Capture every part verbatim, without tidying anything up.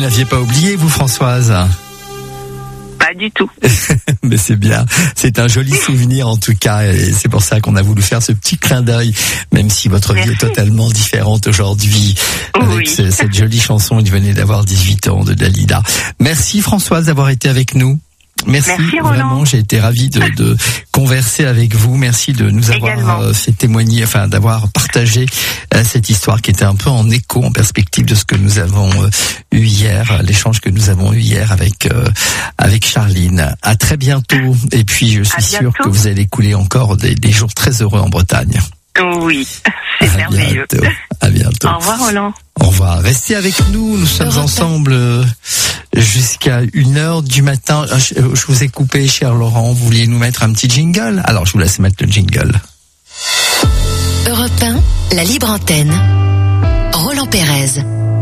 l'aviez pas oublié, vous, Françoise? Pas du tout. Mais c'est bien. C'est un joli souvenir, en tout cas. Et c'est pour ça qu'on a voulu faire ce petit clin d'œil, même si votre Merci. vie est totalement différente aujourd'hui. Avec oui. ce, cette jolie chanson, il venait d'avoir dix-huit ans, de Dalida. Merci, Françoise, d'avoir été avec nous. Merci, Merci vraiment, j'ai été ravi de, de converser avec vous. Merci de nous avoir euh, fait témoigner, enfin d'avoir partagé euh, cette histoire qui était un peu en écho, en perspective de ce que nous avons euh, eu hier, l'échange que nous avons eu hier avec euh, avec Charline. À très bientôt. Et puis je suis sûr que vous allez couler encore des, des jours très heureux en Bretagne. Oui, c'est à merveilleux. Bientôt. À bientôt. Au revoir, Roland. Au revoir. Restez avec nous. Nous sommes ensemble jusqu'à une heure du matin. Je vous ai coupé, cher Laurent. Vous vouliez nous mettre un petit jingle? Alors, je vous laisse mettre le jingle. Europe un, la libre antenne. Roland Pérez.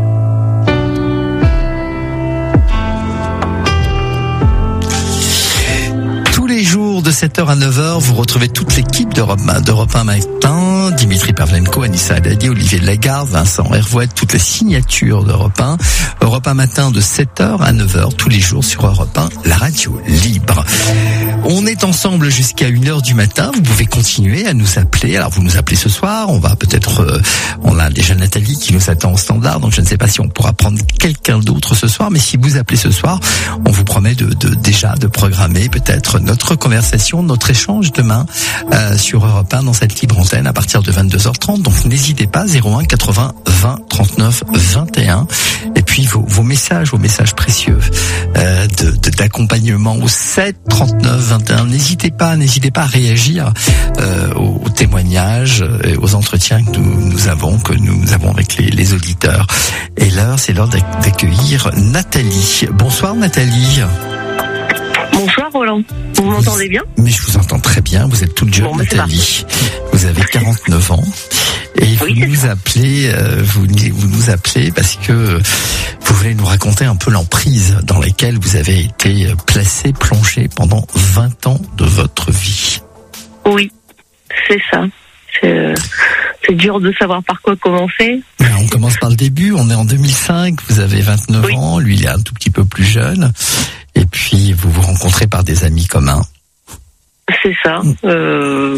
Tous les jours de sept heures à neuf heures, vous retrouvez toute l'équipe d'Europe un, d'Europe un Matin, Dimitri Pavlenko, Anissa Haddadi, Olivier Lagarde, Vincent Hervouette, toutes les signatures d'Europe un. Europe un Matin de sept heures à neuf heures, tous les jours sur Europe un, la radio libre. On est ensemble jusqu'à une heure du matin. Vous pouvez continuer à nous appeler. Alors, vous nous appelez ce soir. On va peut-être, euh, on a déjà Nathalie qui nous attend au standard. Donc, je ne sais pas si on pourra prendre quelqu'un d'autre ce soir. Mais si vous appelez ce soir, on vous promet de, de déjà de programmer peut-être notre conversation, notre échange demain euh, sur Europe un dans cette libre antenne à partir de vingt-deux heures trente. Donc, n'hésitez pas, zéro un quatre-vingts vingt trente-neuf vingt et un. Et puis, vos, vos messages, vos messages précieux euh, de, de, d'accompagnement au sept trente-neuf vingt et un. N'hésitez pas, n'hésitez pas à réagir euh, aux, aux témoignages et aux entretiens que nous, nous avons, que nous avons avec les, les auditeurs. Et l'heure, c'est l'heure d'accueillir Nathalie. Bonsoir Nathalie. Bonsoir Roland. Vous m'entendez bien? Mais je vous entends très bien. Vous êtes toute jeune, bon, Nathalie. Vous avez quarante-neuf ans. Et oui, vous nous ça. appelez, euh, vous, vous nous appelez parce que vous voulez nous raconter un peu l'emprise dans laquelle vous avez été placée, plongée pendant vingt ans de votre vie. Oui, c'est ça. C'est, c'est dur de savoir par quoi commencer. Ben, on commence par le début. On est en deux mille cinq. Vous avez vingt-neuf oui. ans. Lui, il est un tout petit peu plus jeune. Et puis, vous vous rencontrez par des amis communs. C'est ça. Euh...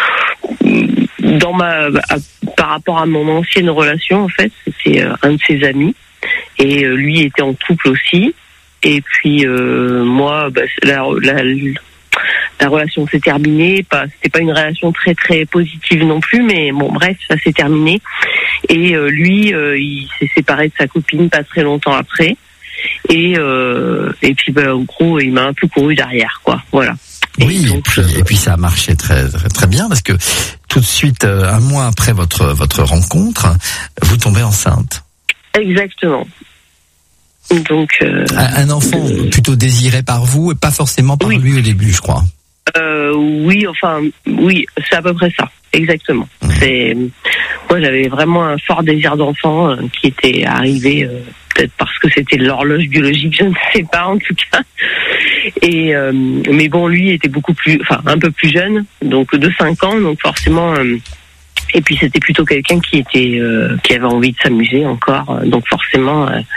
Dans ma, par rapport à mon ancienne relation, en fait, c'était un de ses amis, et lui était en couple aussi. Et puis euh, moi, bah, la, la, la relation s'est terminée. Pas, c'était pas une relation très très positive non plus, mais bon, bref, ça s'est terminé. Et euh, lui, euh, il s'est séparé de sa copine pas très longtemps après. Et euh, et puis, bah, en gros, il m'a un peu couru derrière, quoi. Voilà. Oui, et, donc, et, puis, euh, et puis ça a marché très, très très bien parce que tout de suite, euh, un mois après votre votre rencontre, vous tombez enceinte. Exactement. Donc euh, un, un enfant euh, plutôt désiré par vous et pas forcément par oui. lui au début, je crois. Euh, oui, enfin, oui, c'est à peu près ça, exactement. Mmh. C'est moi, j'avais vraiment un fort désir d'enfant euh, qui était arrivé. Euh, peut-être parce que c'était l'horloge biologique, je ne sais pas en tout cas. Et euh, mais bon, lui était beaucoup plus, enfin un peu plus jeune, donc de cinq ans, donc forcément. Euh, et puis c'était plutôt quelqu'un qui était, euh, qui avait envie de s'amuser encore, donc forcément, euh,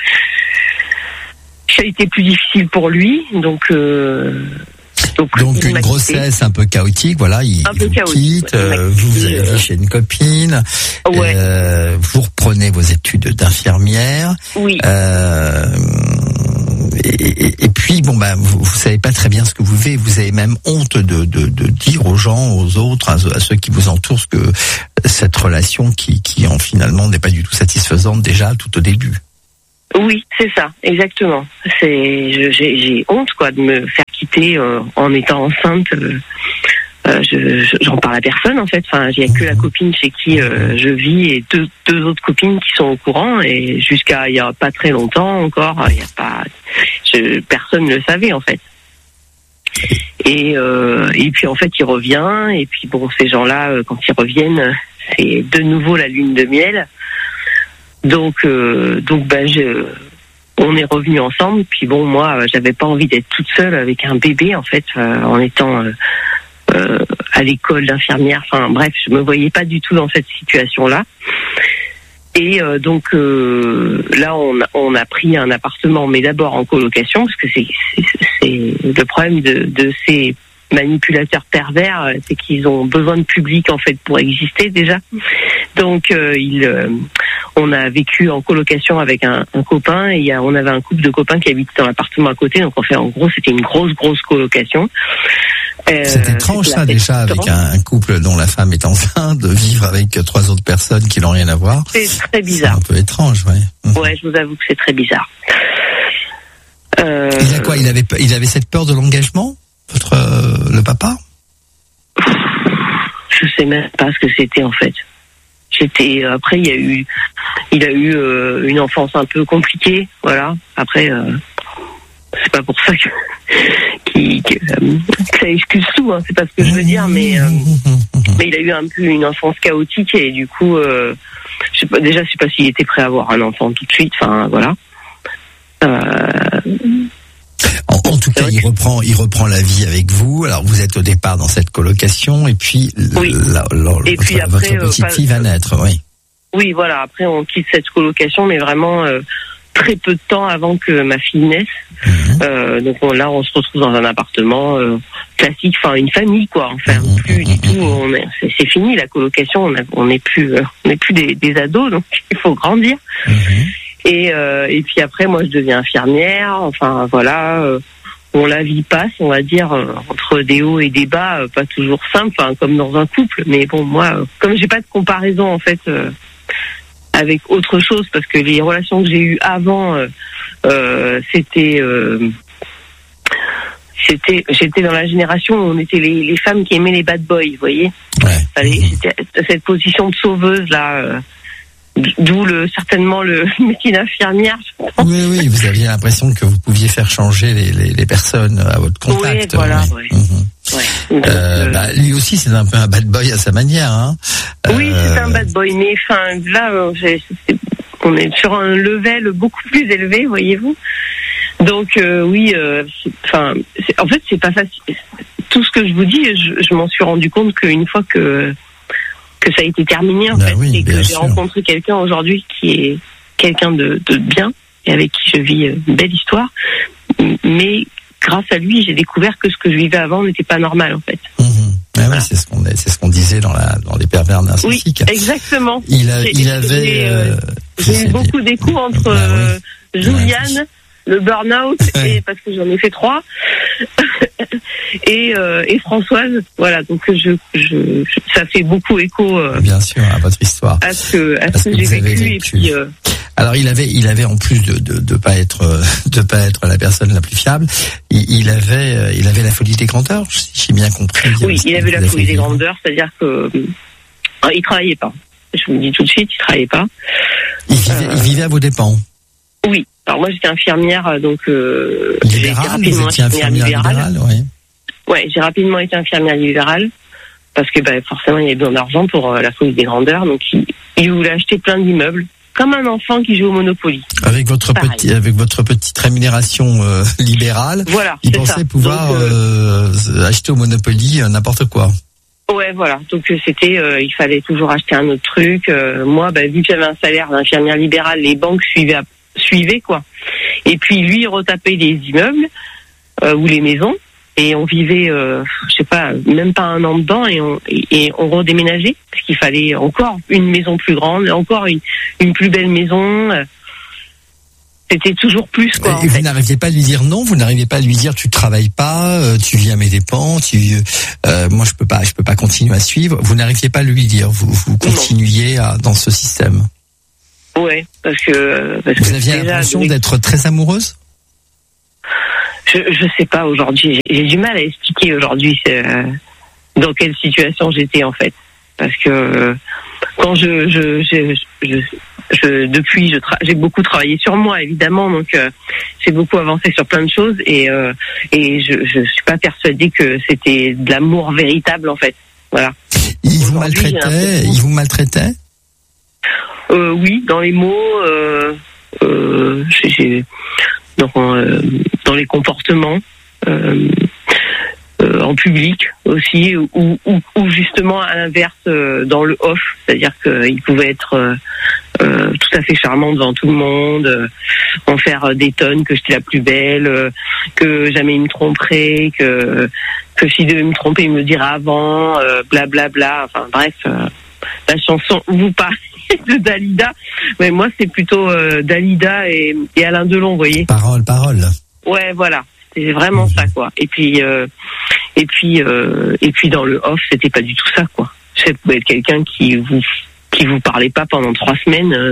ça a été plus difficile pour lui, donc. Euh, Donc, Donc une grossesse un peu chaotique, voilà, il un vous quitte, euh, vous allez chez une copine, ouais. euh, vous reprenez vos études d'infirmière, oui. euh, et, et, et puis bon bah vous, vous savez pas très bien ce que vous vivez, vous avez même honte de, de, de dire aux gens, aux autres, à, à ceux qui vous entourent, que cette relation qui, qui en finalement n'est pas du tout satisfaisante déjà tout au début. Oui, c'est ça, exactement. C'est, j'ai, j'ai honte quoi de me faire quitter euh, en étant enceinte. Euh, euh, je, j'en parle à personne en fait. Enfin, il y a que la copine chez qui euh, je vis et deux, deux autres copines qui sont au courant. Et jusqu'à il y a pas très longtemps encore, il y a pas, je, personne ne le savait en fait. Et euh, et puis en fait, il revient. Et puis bon, ces gens-là, euh, quand ils reviennent, c'est de nouveau la lune de miel. Donc, euh, donc, ben, je, on est revenus ensemble. Puis bon, moi, j'avais pas envie d'être toute seule avec un bébé, en fait, euh, en étant euh, euh, à l'école d'infirmière. Enfin, bref, je me voyais pas du tout dans cette situation-là. Et euh, donc euh, là, on a, on a pris un appartement, mais d'abord en colocation, parce que c'est, c'est, c'est le problème de, de ces manipulateurs pervers, c'est qu'ils ont besoin de public en fait pour exister déjà. Donc euh, il, euh, on a vécu en colocation avec un, un copain, et il y a, on avait un couple de copains qui habitent dans l'appartement à côté. Donc en fait, en gros, c'était une grosse grosse colocation. Euh, c'est étrange ça déjà, avec un, un couple dont la femme est enceinte, de vivre avec trois autres personnes qui n'ont rien à voir. C'est très bizarre. C'est un peu étrange, ouais. Mmh. Ouais, je vous avoue que c'est très bizarre. Euh... Il a quoi ? Il avait il avait cette peur de l'engagement ? Votre euh, le papa ? Je sais même pas ce que c'était en fait. J'étais après il y a eu il a eu euh, une enfance un peu compliquée, voilà. Après euh, c'est pas pour ça que qui que, euh, que ça excuse tout, hein. C'est pas ce que je veux dire, mais euh, mais il a eu un peu une enfance chaotique, et du coup euh, je sais pas, déjà je sais pas s'il était prêt à avoir un enfant tout de suite, enfin voilà. Euh, En, en tout cas, il reprend, il reprend la vie avec vous. Alors, vous êtes au départ dans cette colocation, et puis, oui. la, la, et votre, puis après, votre petite euh, fille va naître, oui. Oui, voilà. Après, on quitte cette colocation, mais vraiment euh, très peu de temps avant que ma fille naisse. Mmh. Euh, donc on, là, on se retrouve dans un appartement euh, classique, enfin une famille, quoi. Enfin, mmh. plus du tout. On est, c'est, c'est fini la colocation. On, a, on n'est plus, euh, on n'est plus des, des ados, donc il faut grandir. Mmh. Et, euh, et puis après, moi, je deviens infirmière. Enfin, voilà. Euh, bon, la vie passe, on va dire, euh, entre des hauts et des bas, euh, pas toujours simple, enfin, comme dans un couple. Mais bon, moi, euh, comme j'ai pas de comparaison, en fait, euh, avec autre chose, parce que les relations que j'ai eues avant, euh, euh, c'était... Euh, C'était, j'étais dans la génération où on était les, les femmes qui aimaient les bad boys, vous voyez. Ouais. Fallait, c'était cette position de sauveuse là, euh, d'où le certainement le métier d'infirmière. Oui, oui, vous aviez l'impression que vous pouviez faire changer les, les, les personnes à votre contact. Oui, voilà. Ouais. Ouais. Mmh. Ouais. Donc, euh, bah, lui aussi, c'est un peu un bad boy à sa manière. Hein. Oui, euh... c'est un bad boy, mais enfin là, j'ai, c'est, on est sur un level beaucoup plus élevé, voyez-vous. Donc euh, oui, enfin, euh, en fait, c'est pas facile. Tout ce que je vous dis, je, je m'en suis rendu compte qu'une fois que que ça a été terminé, en ben fait, oui, et que j'ai sûr. rencontré quelqu'un aujourd'hui qui est quelqu'un de, de bien et avec qui je vis une belle histoire. Mais grâce à lui, j'ai découvert que ce que je vivais avant n'était pas normal, en fait. Mmh. Ouais, voilà. Ouais, c'est ce qu'on c'est ce qu'on disait dans la dans les pervers narcissiques. Oui, exactement. Il a, il avait. J'ai, euh, j'ai eu beaucoup d'échos entre bah, euh, oui. Juliane. Ouais, le burn-out, et parce que j'en ai fait trois, et, euh, et Françoise, voilà, donc je, je, je ça fait beaucoup écho euh, bien sûr à votre histoire, à ce que, à ce que, que j'ai vécu, vécu. Et puis, euh... alors il avait il avait en plus de de, de pas être de pas être la personne la plus fiable, il, il avait il avait la folie des grandeurs, si j'ai bien compris. Oui, il avait la folie des grandeurs, c'est-à-dire que alors, il travaillait pas. Je vous le dis tout de suite, il travaillait pas. Il vivait, euh... il vivait à vos dépens. Oui. Alors moi j'étais infirmière, donc euh, libérale, j'ai été rapidement vous étiez infirmière libérale. libérale oui. Ouais, j'ai rapidement été infirmière libérale parce que bah, forcément il y avait besoin d'argent pour euh, la folie des grandeurs, donc il, il voulait acheter plein d'immeubles comme un enfant qui joue au Monopoly. Avec votre Pareil. petit, avec votre petite rémunération euh, libérale, voilà, il pensait ça. pouvoir donc, euh, euh, acheter au Monopoly euh, n'importe quoi. Ouais, voilà. Donc c'était, euh, il fallait toujours acheter un autre truc. Euh, moi, bah, vu que j'avais un salaire d'infirmière libérale, les banques suivaient. À suivait quoi. Et puis lui il retapait les immeubles euh, ou les maisons, et on vivait euh, je sais pas, même pas un an dedans, et on et, et on redéménageait parce qu'il fallait encore une maison plus grande, encore une, une plus belle maison. C'était toujours plus quoi. Et vous fait. n'arriviez pas à lui dire non, vous n'arriviez pas à lui dire tu travailles pas, euh, tu vis à mes dépens, tu euh, moi je peux pas je peux pas continuer à suivre. Vous n'arriviez pas à lui dire, vous vous continuiez à, dans ce système. Ouais, parce que parce vous que aviez l'impression avec... d'être très amoureuse. Je je sais pas aujourd'hui. J'ai, j'ai du mal à expliquer aujourd'hui euh, dans quelle situation j'étais en fait, parce que euh, quand je je je, je, je depuis je tra- j'ai beaucoup travaillé sur moi évidemment, donc euh, j'ai beaucoup avancé sur plein de choses, et euh, et je je suis pas persuadée que c'était de l'amour véritable en fait. Voilà. Il vous maltraitait. Il vous maltraitait. Euh, oui, dans les mots, euh, euh, j'ai, j'ai, dans, euh, dans les comportements, euh, euh, en public aussi, ou, ou, ou justement à l'inverse euh, dans le off, c'est-à-dire qu'il pouvait être euh, euh, tout à fait charmant devant tout le monde, euh, en faire des tonnes, que j'étais la plus belle, euh, que jamais il me tromperait, que que s'il devait me tromper, il me le dirait avant, euh, blablabla. Bla, bla. Enfin bref, euh, la chanson, vous parlez de Dalida, mais moi c'est plutôt euh, Dalida et, et Alain Delon, vous voyez. Parole, parole. Ouais, voilà, c'est vraiment mmh. ça, quoi. Et puis, euh, et puis, euh, et puis dans le off, c'était pas du tout ça, quoi. Vous pouvez être quelqu'un qui vous qui vous parlait pas pendant trois semaines euh,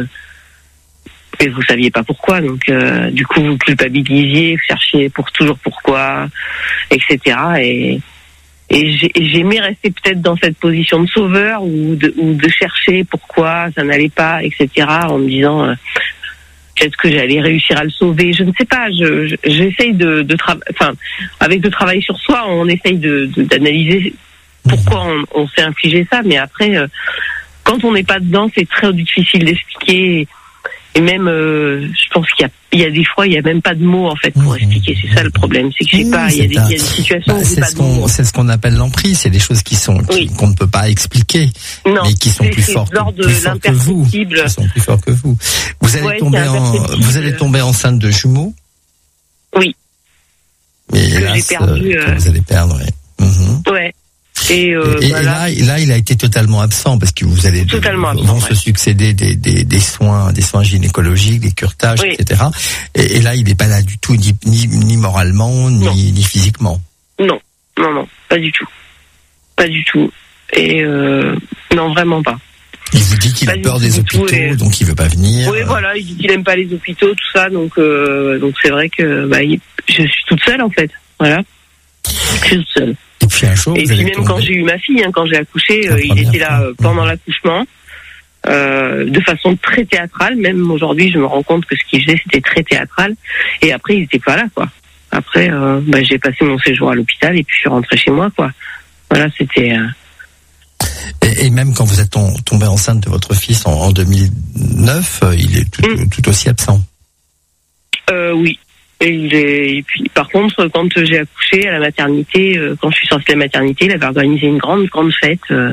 et vous saviez pas pourquoi, donc euh, du coup vous culpabilisiez, vous cherchiez pour toujours pourquoi, et cetera. Et et j'ai, j'aimais rester peut-être dans cette position de sauveur ou de ou de chercher pourquoi ça n'allait pas, et cetera. En me disant euh, peut-être que j'allais réussir à le sauver, je ne sais pas. Je, je j'essaye de de travailler, enfin avec le travail sur soi, on essaye de, de d'analyser pourquoi on, on s'est infligé ça, mais après, euh, quand on n'est pas dedans, c'est très difficile d'expliquer. Et, et même, euh, je pense qu'il y a, il y a des fois, il n'y a même pas de mots en fait pour mmh. expliquer. C'est ça le problème, c'est que je sais pas. Il y a des, un... il y a des situations bah, où c'est pas ce de qu'on, mots. c'est ce qu'on appelle l'emprise. C'est des choses qui sont qui, oui. qu'on ne peut pas expliquer, non, mais qui sont c'est, plus c'est fortes, de plus fortes que vous. Qui sont plus forts que vous. Vous allez ouais, tomber en, vous allez tomber enceinte de jumeaux. Oui. Mais hélas, j'ai perdu, euh, euh... vous allez perdre. Oui. Mmh. Ouais. Et, euh, et, voilà. et là, là, il a été totalement absent parce que vous allez totalement de, absent, vont ouais. se succéder des, des, des soins, des soins gynécologiques, des curetages, oui. et cetera. Et, et là, il n'est pas là du tout, ni, ni, ni moralement, ni, ni physiquement. Non, non, non, pas du tout, pas du tout. Et euh, non, vraiment pas. Il vous dit qu'il pas a peur des hôpitaux, et... donc il veut pas venir. Oui, voilà, il dit qu'il aime pas les hôpitaux, tout ça, donc euh, donc c'est vrai que bah, il, je suis toute seule en fait, voilà, je suis toute seule. Et puis un jour, et vous puis allez même tomber. quand j'ai eu ma fille, hein, quand j'ai accouché, euh, il était là euh, pendant mmh. l'accouchement, euh, de façon très théâtrale. Même aujourd'hui, je me rends compte que ce qu'il faisait, c'était très théâtral. Et après, il était pas là, quoi. Après, euh, bah, j'ai passé mon séjour à l'hôpital et puis je suis rentrée chez moi, quoi. Voilà, c'était. Euh... Et, et même quand vous êtes tombée enceinte de votre fils en, en deux mille neuf, euh, il est tout, mmh. tout aussi absent. Euh, oui. Et, il est, et puis, par contre, quand j'ai accouché à la maternité, euh, quand je suis sortie de la maternité, il avait organisé une grande, grande fête. Euh,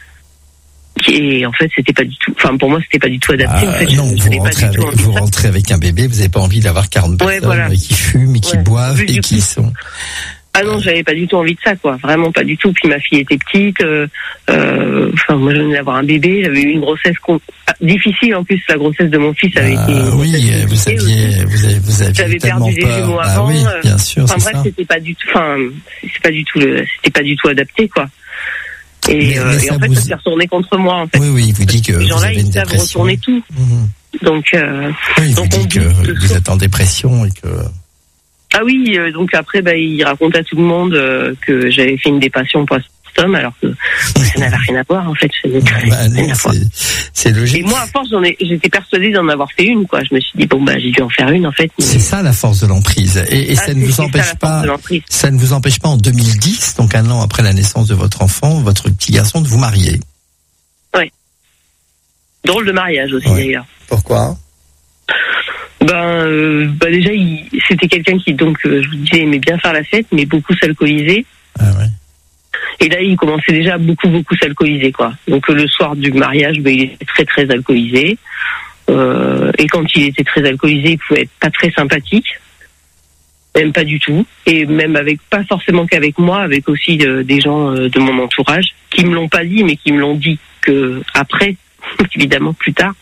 et en fait, c'était pas du tout. Enfin, pour moi, c'était pas du tout adapté. Ah, en fait, non, je, vous, rentrez avec, vous rentrez avec un bébé, vous n'avez pas envie d'avoir quarante ouais, personnes voilà. qui fument et qui ouais. boivent plus, et qui coup. sont. Ah non, j'avais pas du tout envie de ça, quoi. Vraiment pas du tout. Puis ma fille était petite. Euh, euh, enfin, moi, je venais d'avoir un bébé. J'avais eu une grossesse con... ah, difficile. En plus, la grossesse de mon fils avait ah, été. Oui, vous aviez, vous avez, vous aviez J'avais perdu des jumeaux bah, avant. Oui, bien sûr. Enfin c'est bref, ça. c'était pas du tout. Enfin, c'est pas du tout. Le... C'était pas du tout adapté, quoi. Et, mais, euh, mais et en fait, vous... ça s'est retourné contre moi, en fait. Oui, oui, il vous dit que ces gens-là, vous avez une ils savent dépression. retourner tout. Mmh. Donc, euh, oui, il donc vous on dit que vous êtes en dépression et que. Ah oui, euh, donc après, bah, il raconte à tout le monde euh, que j'avais fait une dépression postpartum, alors que ça n'avait rien à voir, en fait. Bah, non, c'est, c'est logique. Et moi, à force, j'en ai, j'étais persuadée d'en avoir fait une, quoi. Je me suis dit, bon, bah, j'ai dû en faire une, en fait. Mais... C'est ça la force de l'emprise. Et, et ah, ça ne vous empêche pas, ça ne vous empêche pas en deux mille dix, donc un an après la naissance de votre enfant, votre petit garçon, de vous marier. Oui. Drôle de mariage aussi, ouais. D'ailleurs. Pourquoi? Ben, euh, bah déjà, il, c'était quelqu'un qui, donc, euh, je vous disais, aimait bien faire la fête, mais beaucoup s'alcooliser. Ah ouais. Et là, il commençait déjà à beaucoup, beaucoup s'alcooliser, quoi. Donc, euh, le soir du mariage, ben, il était très, très alcoolisé. Euh, et quand il était très alcoolisé, il pouvait être pas très sympathique. Même pas du tout. Et même avec, pas forcément qu'avec moi, avec aussi euh, des gens euh, de mon entourage, qui me l'ont pas dit, mais qui me l'ont dit que après, évidemment, plus tard.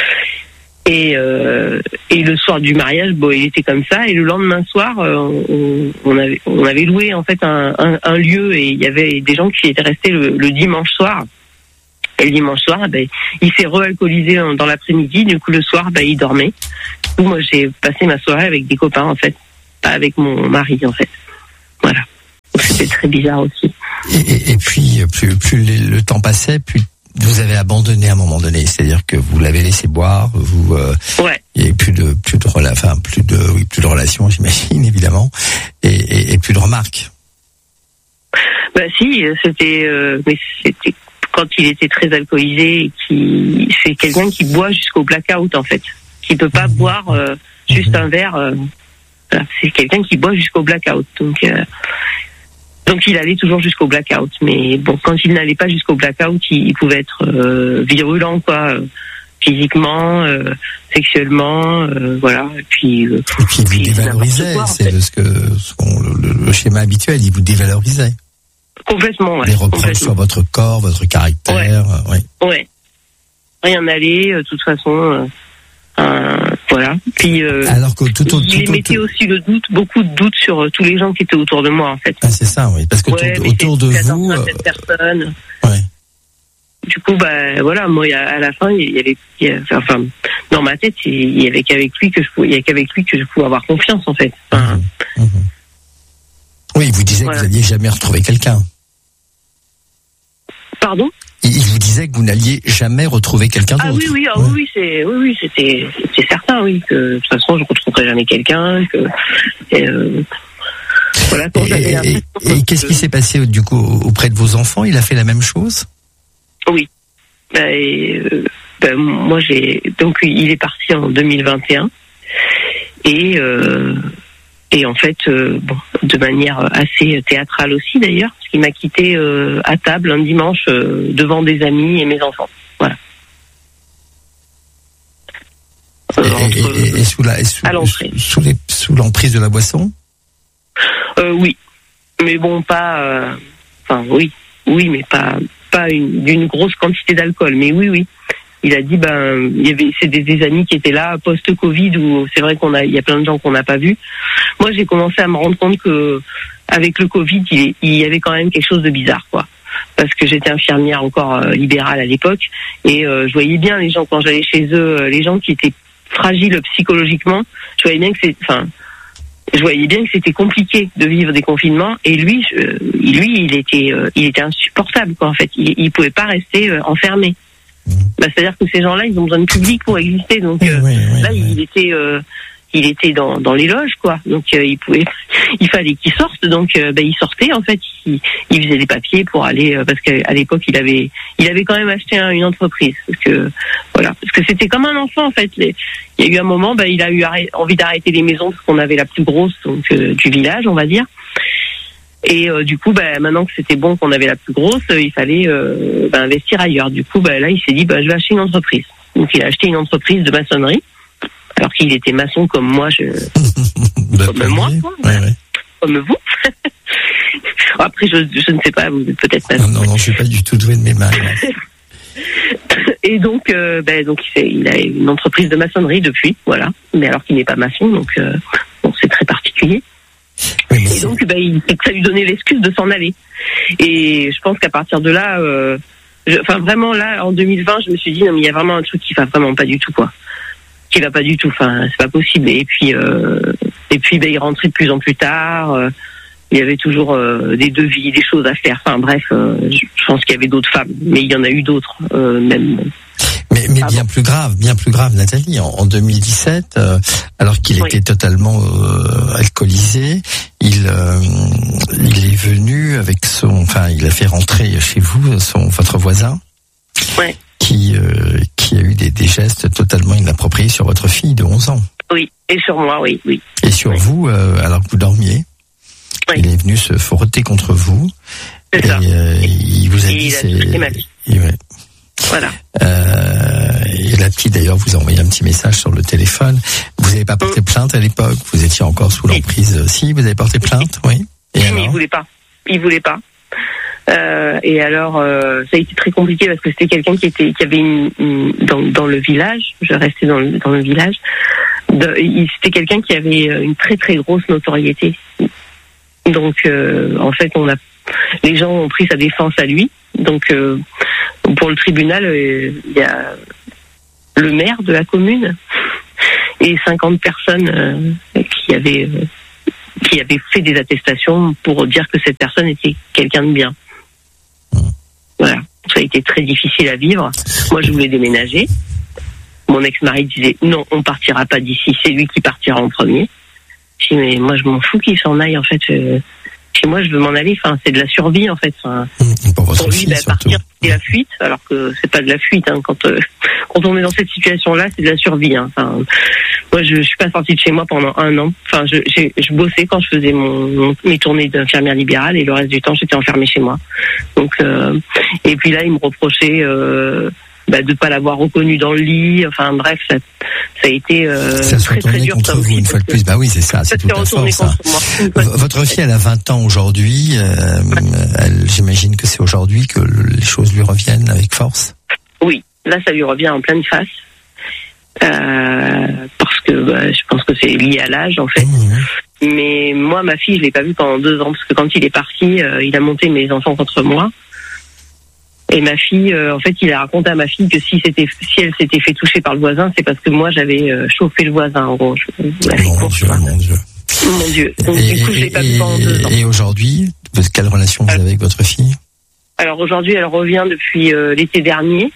Et, euh, et le soir du mariage, bon, il était comme ça. Et le lendemain soir, euh, on, on, avait, on avait loué en fait un, un, un lieu et il y avait des gens qui étaient restés le, le dimanche soir. Et le dimanche soir, ben, il s'est re-alcoolisé dans l'après-midi. Du coup, le soir, ben, il dormait. Du coup, moi, j'ai passé ma soirée avec des copains, en fait, pas avec mon mari, en fait. Voilà. Donc, c'était très bizarre aussi. Et, et, et puis, plus, plus le temps passait, plus vous avez abandonné à un moment donné, c'est-à-dire que vous l'avez laissé boire, vous, euh, ouais. il y avait plus de, plus de, rela- enfin, plus de, oui, plus de relations, j'imagine, évidemment, et, et, et plus de remarques. Bah si, c'était, euh, mais c'était quand il était très alcoolisé, et qui, c'est quelqu'un qui boit jusqu'au blackout en fait, qui peut pas mmh. boire euh, juste mmh. un verre. Euh, voilà, c'est quelqu'un qui boit jusqu'au blackout, donc. Euh, Donc il allait toujours jusqu'au blackout, mais bon, quand il n'allait pas jusqu'au blackout, il, il pouvait être euh, virulent, quoi. physiquement, euh, sexuellement, euh, voilà. Et puis, euh, et puis il vous dévalorisait, quoi, c'est en fait. ce que ce qu'on, le, le schéma habituel, il vous dévalorisait. Complètement, ouais. Les reproches sur votre corps, votre caractère, ouais. Ouais. ouais. Rien n'allait, de toute façon. Euh, euh, voilà. Puis, euh, alors que tout, tout, il tout, mettait tout, aussi le doute, beaucoup de doutes sur euh, tous les gens qui étaient autour de moi, en fait. Ah, c'est ça, oui. Parce que ouais, tout, autour de vous. Euh... cette personne. Ouais. Du coup, bah voilà, moi, à la fin, il y avait, il y avait enfin, dans ma tête, il y avait qu'avec lui que je pouvais, il y a qu'avec lui que je pouvais avoir confiance, en fait. Enfin, mmh, mmh. Oui, il vous disait voilà. que vous n'alliez jamais retrouver quelqu'un. Pardon? Il vous disait que vous n'alliez jamais retrouver quelqu'un d'autre. Ah oui, oui, ah, ouais. oui, c'est, oui, oui, c'était, c'était certain, oui, que de toute façon, je ne retrouverai jamais quelqu'un, que, et, euh, voilà. Et, et, et, et qu'est-ce qui s'est passé, du coup, auprès de vos enfants? Il a fait la même chose? Oui. Bah, et, euh, bah, moi, j'ai, donc, il est parti en deux mille vingt et un. Et, euh, Et en fait, euh, bon, de manière assez théâtrale aussi d'ailleurs, parce qu'il m'a quitté euh, à table un dimanche euh, devant des amis et mes enfants. Voilà. Euh, et, entre, et, et sous la, et sous, à l'entrée. Sous, les, sous l'emprise de la boisson. Euh, oui, mais bon, pas. Euh, enfin, oui, oui, mais pas pas une, d'une grosse quantité d'alcool. Mais oui, oui. Il a dit, ben, il y avait, c'est des, des amis qui étaient là post-Covid où c'est vrai qu'on a, il y a plein de gens qu'on n'a pas vus. Moi, j'ai commencé à me rendre compte que, avec le Covid, il, il y avait quand même quelque chose de bizarre, quoi. Parce que j'étais infirmière encore euh, libérale à l'époque et euh, je voyais bien les gens quand j'allais chez eux, euh, les gens qui étaient fragiles psychologiquement. Je voyais bien que c'est, enfin, je voyais bien que c'était compliqué de vivre des confinements et lui, je, lui, il était, euh, il était insupportable, quoi. En fait, il, il pouvait pas rester euh, enfermé. Bah, c'est-à-dire que ces gens-là, ils ont besoin de public pour exister. Donc euh, oui, oui, là, oui. il était, euh, il était dans, dans les loges, quoi. Donc euh, il pouvait, il fallait qu'il sorte. Donc euh, bah, il sortait en fait. Il, il faisait des papiers pour aller, euh, parce qu'à l'époque, il avait, il avait quand même acheté un, une entreprise. Parce que voilà, parce que c'était comme un enfant en fait. Les, il y a eu un moment, bah, il a eu arrêt, envie d'arrêter les maisons parce qu'on avait la plus grosse donc euh, du village, on va dire. Et euh, du coup, bah, maintenant que c'était bon, qu'on avait la plus grosse, euh, il fallait euh, bah, investir ailleurs. Du coup, bah, là, il s'est dit, bah, je vais acheter une entreprise. Donc, il a acheté une entreprise de maçonnerie, alors qu'il était maçon comme moi, je... comme bah, moi, quoi, ouais, ouais. Comme vous. Après, je, je ne sais pas, vous êtes peut-être maçon. Non, non, non, je suis pas du tout doué de mes mains. Et donc, euh, bah, donc il, fait, il a une entreprise de maçonnerie depuis, voilà. Mais alors qu'il n'est pas maçon, donc euh, bon, c'est très particulier. Oui, et donc, bah, il, ça lui donnait l'excuse de s'en aller. Et je pense qu'à partir de là, euh, je, enfin vraiment là, en deux mille vingt, je me suis dit non mais il y a vraiment un truc qui va vraiment pas du tout, quoi. Qui va pas du tout. Enfin, c'est pas possible. Et puis, euh, et puis, bah, il rentrait de plus en plus tard. Euh, il y avait toujours euh, des devis, des choses à faire. Enfin bref, euh, je, je pense qu'il y avait d'autres femmes, mais il y en a eu d'autres, euh, même. Mais, mais bien plus grave, bien plus grave, Nathalie. En, en deux mille dix-sept, euh, alors qu'il oui. était totalement euh, alcoolisé, il euh, il est venu avec son, enfin, il a fait rentrer chez vous son votre voisin, ouais. qui euh, qui a eu des, des gestes totalement inappropriés sur votre fille de onze ans. Oui, et sur moi, oui, oui. Et sur oui. vous, euh, alors que vous dormiez, oui. il est venu se frotter contre vous. C'est et ça. Euh, il vous a et dit il a c'est. Ma vie. Et ouais. Voilà. Euh, et la petite d'ailleurs vous a envoyé un petit message sur le téléphone. Vous n'avez pas porté mmh. plainte à l'époque, vous étiez encore sous l'emprise. Oui. Si, vous avez porté plainte, oui. Et oui, mais il voulait pas. Il voulait pas. Euh, et alors, euh, ça a été très compliqué parce que c'était quelqu'un qui était, qui avait une, une dans, dans le village. Je restais dans le, dans le village. De, il, c'était quelqu'un qui avait une très très grosse notoriété. Donc, euh, en fait, on a, les gens ont pris sa défense à lui. Donc, euh, pour le tribunal, il y a le maire de la commune et cinquante personnes euh, qui avaient euh, qui avaient fait des attestations pour dire que cette personne était quelqu'un de bien. Voilà, ça a été très difficile à vivre. Moi, je voulais déménager. Mon ex-mari disait non, on partira pas d'ici, c'est lui qui partira en premier. Je dis mais moi je m'en fous qu'il s'en aille en fait. Je... Chez moi, je veux m'en aller. Enfin, c'est de la survie en fait. Enfin, mmh, pour, pour lui, fille, bah, partir, c'est la fuite, alors que c'est pas de la fuite. Hein. Quand euh, quand on est dans cette situation-là, c'est de la survie. Hein. Enfin, moi, je, je suis pas sortie de chez moi pendant un an. Enfin, je, j'ai, je bossais quand je faisais mon, mon mes tournées d'infirmière libérale et le reste du temps, j'étais enfermée chez moi. Donc, euh, et puis là, il me reprochait. Euh, bah, de pas l'avoir reconnu dans le lit. Enfin bref, ça, ça a été euh, ça se très très dur. contre vous une fois de plus. Bah oui, c'est ça, c'est tout à fait ça. Votre fille, elle a vingt ans aujourd'hui. Euh, elle, j'imagine que c'est aujourd'hui que les choses lui reviennent avec force. Oui, là, ça lui revient en pleine face. Euh, parce que bah, je pense que c'est lié à l'âge en fait. Mmh. Mais moi, ma fille, je l'ai pas vue pendant deux ans parce que quand il est parti, euh, il a monté mes enfants contre moi. Et ma fille, euh, en fait, il a raconté à ma fille que si c'était, si elle s'était fait toucher par le voisin, c'est parce que moi j'avais euh, chauffé le voisin. En gros, je, mon, course, Dieu, mon Dieu, mon Dieu. Donc et, du coup, je l'ai pas vue pendant deux ans. Et aujourd'hui, quelle relation vous avez avec votre fille? Alors aujourd'hui, elle revient depuis euh, l'été dernier.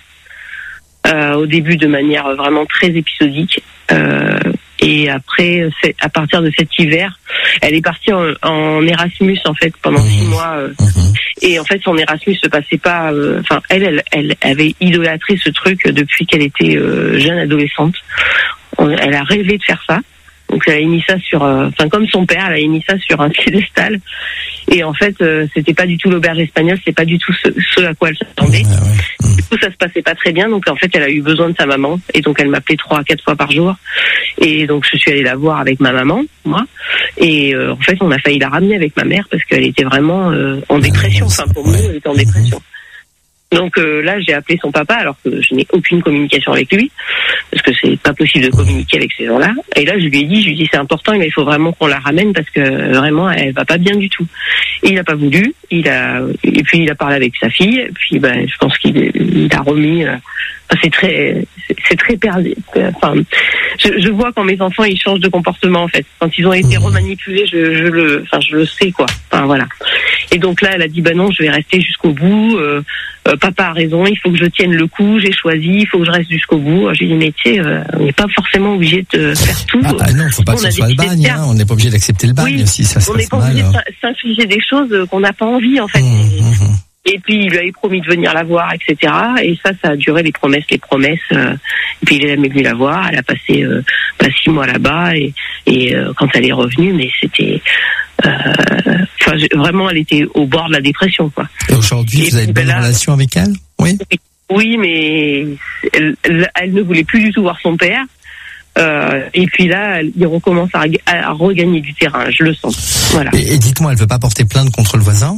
Euh, au début de manière vraiment très épisodique euh, et après c'est, à partir de cet hiver elle est partie en, en Erasmus en fait pendant six mois euh, mmh. Et en fait son Erasmus se passait pas enfin euh, elle, elle elle avait idolâtré ce truc depuis qu'elle était euh, jeune adolescente. Elle a rêvé de faire ça. Donc elle a mis ça sur, enfin euh, comme son père, elle a mis ça sur un piédestal. Et en fait, euh, c'était pas du tout l'auberge espagnole, c'est pas du tout ce, ce à quoi elle s'attendait. Ah ouais. Du coup, ça se passait pas très bien. Donc en fait, elle a eu besoin de sa maman. Et donc elle m'appelait trois à quatre fois par jour. Et donc je suis allée la voir avec ma maman, moi. Et euh, en fait, on a failli la ramener avec ma mère parce qu'elle était vraiment euh, en dépression. Enfin pour nous, elle était en dépression. Donc euh, là, j'ai appelé son papa alors que je n'ai aucune communication avec lui parce que c'est pas possible de communiquer avec ces gens-là. Et là, je lui ai dit, je lui ai dit c'est important, mais il faut vraiment qu'on la ramène parce que vraiment, elle va pas bien du tout. Et il a pas voulu. Il a et puis il a parlé avec sa fille. Et puis ben, je pense qu'il il a remis. Euh, c'est très, c'est, c'est très perdu. Enfin, je, je vois quand mes enfants ils changent de comportement en fait. Quand ils ont été remanipulés, je, je le, enfin je le sais quoi. Enfin voilà. Et donc là, elle a dit bah non, je vais rester jusqu'au bout. Euh, euh, papa a raison, il faut que je tienne le coup. J'ai choisi, il faut que je reste jusqu'au bout. J'ai dit mais tu sais, euh, on n'est pas forcément obligé de faire tout. Ah, ah non, faut pas on que ce soit le bagne. Hein, on n'est pas obligé d'accepter le bagne oui, si ça se passe mal. On n'est pas obligé mal, de s'infliger des choses qu'on n'a pas envie en fait. Mmh, mmh. Et puis il lui avait promis de venir la voir, et cetera. Et ça, ça a duré les promesses, les promesses. Euh, et puis il est jamais venu la voir. Elle a passé euh, pas six mois là-bas. Et, et euh, quand elle est revenue, mais c'était, enfin euh, vraiment, elle était au bord de la dépression, quoi. Et aujourd'hui, et vous avez une bonne là, relation avec elle, oui. Oui, mais elle, elle, elle ne voulait plus du tout voir son père. Euh, et puis là, il recommence à, à regagner du terrain. Je le sens. Voilà. Et, et dites-moi, elle veut pas porter plainte contre le voisin?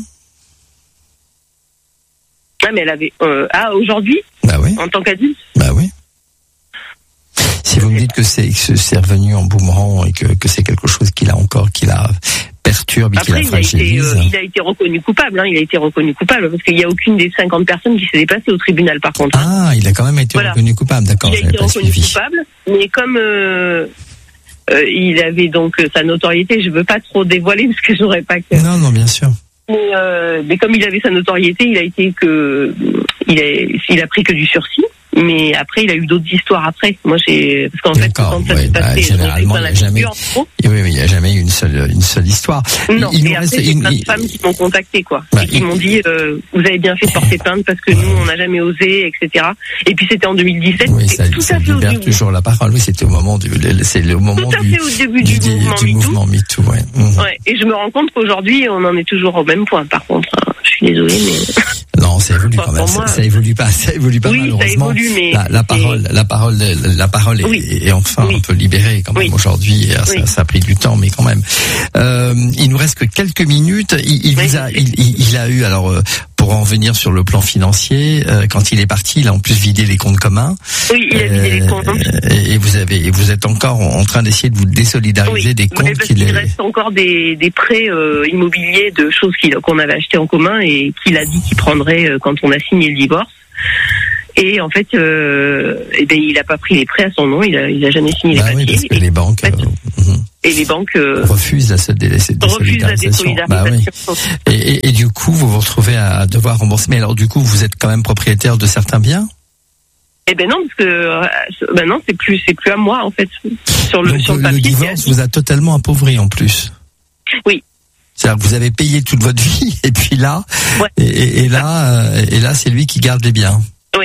Ah, mais elle avait... Euh, ah, aujourd'hui Bah oui. En tant qu'adulte Bah oui. Si vous me dites que c'est, que c'est revenu en boomerang et que, que c'est quelque chose qui l'a encore, qui la perturbe et qui la fragilise... Après, il, euh, il a été reconnu coupable, hein, il a été reconnu coupable, parce qu'il n'y a aucune des cinquante personnes qui s'est déplacée au tribunal, par contre. Ah, il a quand même été voilà. reconnu coupable, d'accord, il a été pas reconnu suivi. coupable, mais comme... Euh, euh, il avait donc euh, sa notoriété, je veux pas trop dévoiler, parce que j'aurais pas que... Non, non, bien sûr. Mais, euh, mais comme il avait sa notoriété, il a été que il a, il a pris que du sursis. Mais après, il a eu d'autres histoires après. Moi, j'ai parce qu'en D'accord, fait, quand ça ouais, s'est bah, passé, généralement, il n'y a jamais, oui, oui, il y a jamais eu une seule, une seule histoire. Non, il mais nous après, reste j'ai une... plein de femmes qui m'ont contacté, quoi, bah, et qui il... m'ont dit, euh, vous avez bien fait de porter plainte parce que nous, on n'a jamais osé, et cetera. Et puis c'était en deux mille dix-sept. Oui, ça, tout ça à fait libère toujours la parole. Oui, c'était au moment du, c'est le moment tout à du, fait au début du, du, du mouvement, du mouvement MeToo. Ouais. Mmh. Ouais. Et je me rends compte qu'aujourd'hui, on en est toujours au même point. Par contre, hein, je suis désolée, mais non, ça évolue enfin, quand même. Moi, ça, ça évolue pas, ça évolue pas oui, malheureusement. Ça évolue, mais la, la parole, la parole, la parole est, oui. est enfin oui. un peu libérée quand même oui. aujourd'hui. Ça, oui. ça a pris du temps, mais quand même. Euh, il nous reste que quelques minutes. Il, il vous a, il, il, il a eu alors. Euh, pour en venir sur le plan financier, euh, quand il est parti, il a en plus vidé les comptes communs. Oui, il a vidé euh, les comptes. Et vous avez, et vous êtes encore en train d'essayer de vous désolidariser oui, des comptes. Oui, parce qu'il est... reste encore des, des prêts euh, immobiliers de choses qu'il, qu'on avait achetées en commun et qu'il a dit qu'il prendrait euh, quand on a signé le divorce. Et en fait, euh, eh ben, il a pas pris les prêts à son nom, il a, il a jamais signé bah les oui, papiers. Parce que et les banques. En fait, euh, et les banques euh, refusent la désolidarisation. Bah oui. et, et, et du coup, vous vous retrouvez à devoir rembourser. Mais alors, du coup, vous êtes quand même propriétaire de certains biens? Eh ben non, parce que ben non, c'est plus, c'est plus à moi en fait. Sur le, Donc, sur le, le papier, divorce vous a totalement appauvri en plus. Oui. C'est-à-dire que vous avez payé toute votre vie, et puis là, ouais. et, et là, euh, et là, c'est lui qui garde les biens. Oui.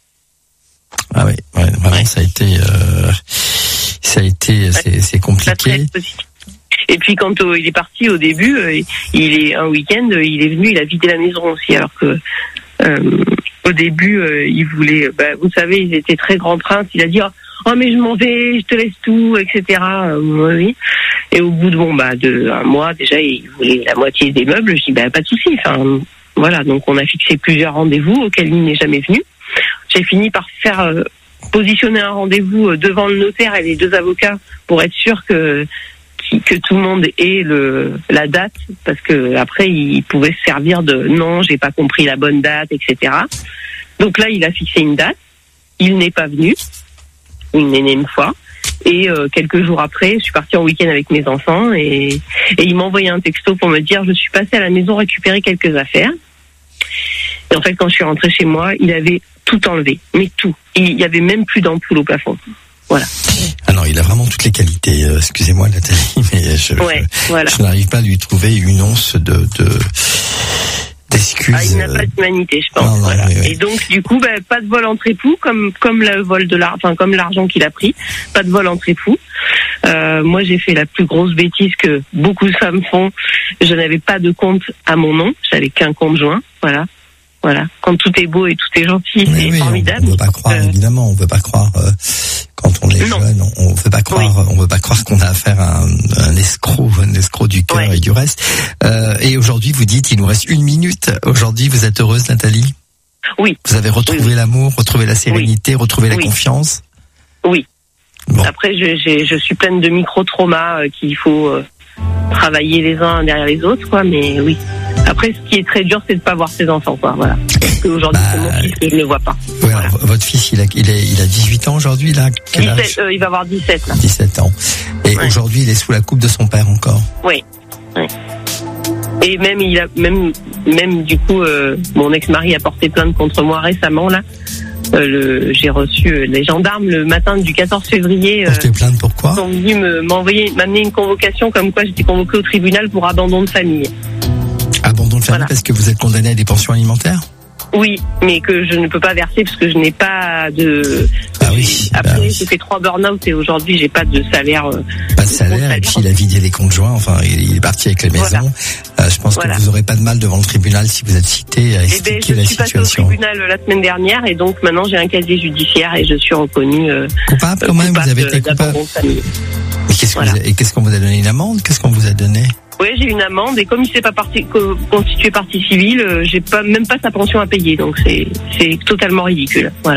Ah oui, ouais, vraiment, ouais. ça a été, euh, ça a été, ouais. c'est, c'est compliqué. Et puis quand euh, il est parti au début, euh, il est un week-end, il est venu, il a vidé la maison aussi, alors que euh, au début, euh, il voulait, bah, vous savez, ils étaient très grands princes. Il a dit, oh, oh, mais je m'en vais, je te laisse tout, et cetera. Euh, oui. Et au bout de bon, bah, de un mois, déjà, il voulait la moitié des meubles. Je dis, bah, pas de souci. Enfin, voilà. Donc, on a fixé plusieurs rendez-vous auxquels il n'est jamais venu. J'ai fini par faire euh, positionner un rendez-vous devant le notaire et les deux avocats pour être sûr que que tout le monde ait le la date, parce que après il pouvait se servir de non, j'ai pas compris la bonne date, et cetera. Donc là, il a fixé une date. Il n'est pas venu une énième fois. Et euh, quelques jours après, je suis partie en week-end avec mes enfants et, et il m'a envoyé un texto pour me dire je suis passée à la maison récupérer quelques affaires. Et en fait, quand je suis rentrée chez moi, il avait tout enlevé, mais tout. Il y avait même plus d'ampoule au plafond. Voilà. Ah non, il a vraiment toutes les qualités. Euh, excusez-moi, Nathalie, mais je, ouais, je, voilà. je n'arrive pas à lui trouver une once de, de d'excuses. Ah, il n'a pas d'humanité, je pense. Non, non, voilà. oui, oui. Et donc, du coup, bah, pas de vol entre époux, comme comme le vol de l'argent, enfin comme l'argent qu'il a pris, pas de vol entre époux. Euh, moi, j'ai fait la plus grosse bêtise que beaucoup de femmes font. Je n'avais pas de compte à mon nom, j'avais qu'un compte joint. Voilà. Voilà. Quand tout est beau et tout est gentil, mais c'est oui, formidable. On ne veut pas croire, euh... évidemment, on ne veut pas croire euh, quand on est non. jeune, on ne veut pas croire, oui. on veut pas croire qu'on a affaire à un, un escroc, un escroc du cœur ouais. et du reste. Euh, et aujourd'hui, vous dites, il nous reste une minute. Aujourd'hui, vous êtes heureuse, Nathalie ? Oui. Vous avez retrouvé oui. l'amour, retrouvé la sérénité, oui. retrouvé la oui. confiance ? Oui. Bon. Après, je, j'ai, je suis pleine de micro-traumas euh, qu'il faut euh, travailler les uns derrière les autres, quoi. Mais oui. Après, ce qui est très dur, c'est de pas voir ses enfants, quoi. Voilà. Parce qu'aujourd'hui, bah, c'est mon fils que je ne le vois pas. Ouais, voilà. alors, votre fils, il a, il est, il a dix-huit ans aujourd'hui, il a quel âge ? dix-sept, euh, il va avoir dix-sept, là. dix-sept ans. Et ouais. aujourd'hui, il est sous la coupe de son père encore. Oui. oui. Et même, il a, même, même, du coup, euh, mon ex-mari a porté plainte contre moi récemment, là. Euh, le, j'ai reçu euh, les gendarmes le matin du quatorze février. Porté euh, plainte pourquoi ? Ils sont venus me, m'envoyer, m'amener une convocation comme quoi j'étais convoquée au tribunal pour abandon de famille. Abandon de famille voilà. Parce que vous êtes condamné à des pensions alimentaires ? Oui, mais que je ne peux pas verser parce que je n'ai pas de... Ah oui. Après, bah oui. j'ai fait trois burn-out et aujourd'hui, j'ai pas de salaire. Euh, pas de salaire, salaire, et puis il a vidé les comptes joints, enfin, il est parti avec la maison. Voilà. Euh, je pense voilà. que vous n'aurez pas de mal devant le tribunal si vous êtes cité à expliquer eh ben, la situation. Je suis passée au tribunal la semaine dernière et donc maintenant j'ai un casier judiciaire et je suis reconnue... Euh, coupable quand même, coupable vous avez été coupable. Mais qu'est-ce, voilà. que vous, et qu'est-ce qu'on vous a donné, une amende ? Qu'est-ce qu'on vous a donné ? Oui, j'ai une amende et comme il s'est pas parti, constitué partie civile, euh, j'ai pas même pas sa pension à payer, donc c'est c'est totalement ridicule. Voilà.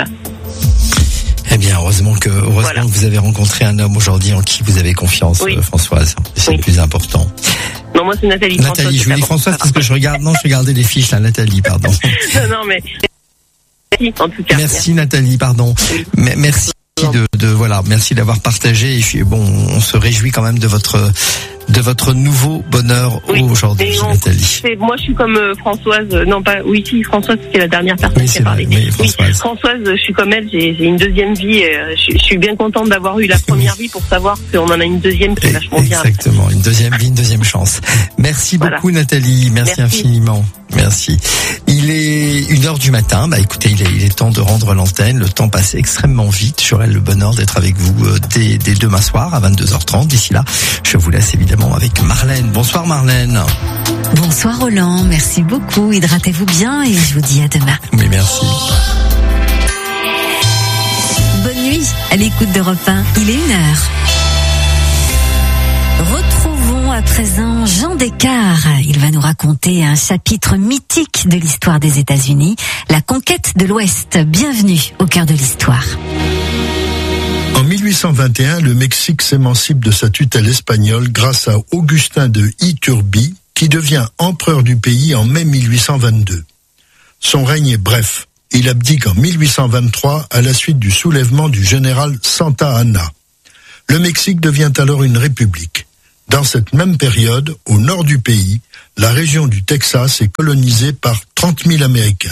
Eh bien, heureusement que heureusement voilà. que vous avez rencontré un homme aujourd'hui en qui vous avez confiance, oui. euh, Françoise. C'est oui. le plus important. Non, moi c'est Nathalie. Nathalie, Françoise, je vous dis Françoise parce que je regarde. Non, je regardais les fiches là, Nathalie, pardon. non, non, mais en tout cas. Merci, merci. Nathalie, pardon. Oui. M- merci de, de voilà, merci d'avoir partagé. Et puis, bon, on se réjouit quand même de votre. de votre nouveau bonheur oui, aujourd'hui, on, Nathalie. C'est, moi, je suis comme euh, Françoise. Euh, non, pas. Oui, si, Françoise, c'est la dernière personne oui, qui a parlé. Vrai, oui, Françoise. Oui, Françoise, je suis comme elle. J'ai, j'ai une deuxième vie. Euh, je, je suis bien contente d'avoir eu la première vie pour savoir qu'on en a une deuxième qui est vachement bien. Exactement, une deuxième vie, une deuxième chance. Merci beaucoup, voilà. Nathalie. Merci, Merci infiniment. Merci. Il est une heure du matin. Bah, écoutez, il est, il est temps de rendre l'antenne. Le temps passe extrêmement vite. J'aurai le bonheur d'être avec vous euh, dès, dès demain soir à vingt-deux heures trente. D'ici là, je vous laisse évidemment avec Marlène. Bonsoir Marlène. Bonsoir Roland, merci beaucoup. Hydratez-vous bien et je vous dis à demain. Oui, merci. Bonne nuit à l'écoute d'Europe un. Il est une heure. Retrouvons à présent Jean Descartes. Il va nous raconter un chapitre mythique de l'histoire des États-Unis, la conquête de l'Ouest. Bienvenue au cœur de l'histoire. En mille huit cent vingt et un, le Mexique s'émancipe de sa tutelle espagnole grâce à Augustin de Iturbide, qui devient empereur du pays en mai mille huit cent vingt-deux. Son règne est bref. Il abdique en mille huit cent vingt-trois à la suite du soulèvement du général Santa Anna. Le Mexique devient alors une république. Dans cette même période, au nord du pays, la région du Texas est colonisée par trente mille Américains.